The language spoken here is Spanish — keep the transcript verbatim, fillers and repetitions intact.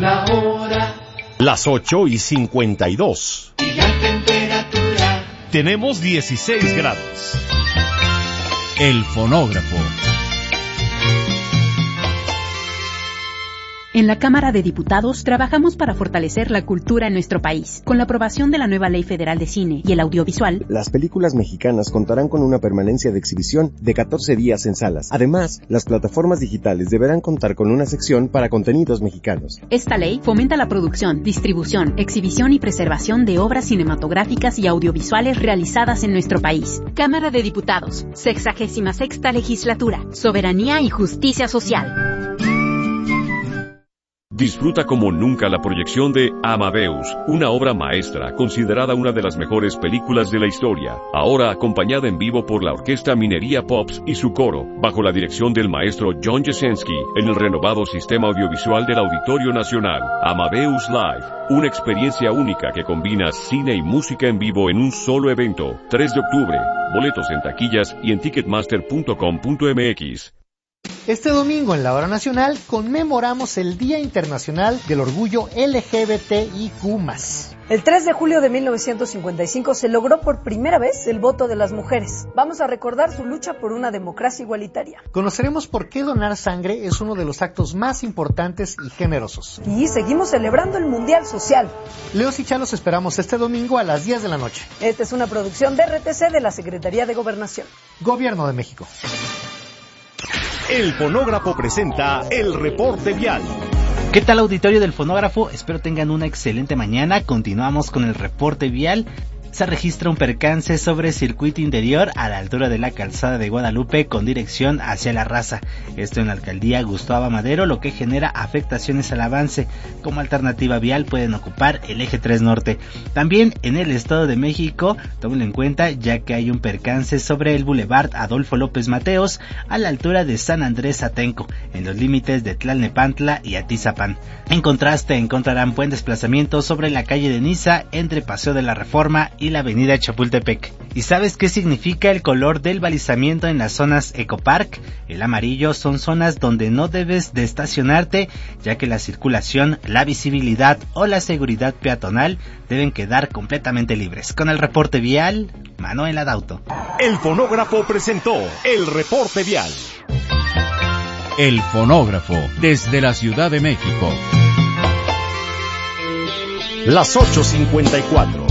la hora. Las ocho y cincuenta y dos. Y la temperatura. Tenemos dieciséis grados. El fonógrafo. En la Cámara de Diputados trabajamos para fortalecer la cultura en nuestro país. Con la aprobación de la nueva Ley Federal de Cine y el Audiovisual, las películas mexicanas contarán con una permanencia de exhibición de catorce días en salas. Además, las plataformas digitales deberán contar con una sección para contenidos mexicanos. Esta ley fomenta la producción, distribución, exhibición y preservación de obras cinematográficas y audiovisuales realizadas en nuestro país. Cámara de Diputados, sexagésima sexta legislatura, soberanía y justicia social. Disfruta como nunca la proyección de Amadeus, una obra maestra considerada una de las mejores películas de la historia, ahora acompañada en vivo por la Orquesta Minería Pops y su coro, bajo la dirección del maestro John Jasenski, en el renovado sistema audiovisual del Auditorio Nacional. Amadeus Live, una experiencia única que combina cine y música en vivo en un solo evento. tres de octubre, boletos en taquillas y en ticketmaster punto com punto m x. Este domingo en la Hora Nacional conmemoramos el Día Internacional del Orgullo L G B T I Q más. El tres de julio de mil novecientos cincuenta y cinco se logró por primera vez el voto de las mujeres. Vamos a recordar su lucha por una democracia igualitaria. Conoceremos por qué donar sangre es uno de los actos más importantes y generosos. Y seguimos celebrando el Mundial Social. Leos y Chalos esperamos este domingo a las diez de la noche. Esta es una producción de R T C de la Secretaría de Gobernación. Gobierno de México. El fonógrafo presenta el reporte vial. ¿Qué tal, auditorio del fonógrafo? Espero tengan una excelente mañana. Continuamos con el reporte vial. Se registra un percance sobre circuito interior a la altura de la calzada de Guadalupe con dirección hacia La Raza. Esto en la alcaldía Gustavo Amadero, lo que genera afectaciones al avance. Como alternativa vial pueden ocupar el eje tres norte. También en el Estado de México, tómenlo en cuenta ya que hay un percance sobre el Boulevard Adolfo López Mateos a la altura de San Andrés Atenco, en los límites de Tlalnepantla y Atizapán. En contraste, encontrarán buen desplazamiento sobre la calle de Niza entre Paseo de la Reforma y la avenida Chapultepec. ¿Y sabes qué significa el color del balizamiento en las zonas Ecopark? El amarillo son zonas donde no debes de estacionarte, ya que la circulación, la visibilidad o la seguridad peatonal deben quedar completamente libres. Con el reporte vial, Manuel Adauto. El fonógrafo presentó el reporte vial. El fonógrafo, desde la Ciudad de México. Las ocho cincuenta y cuatro.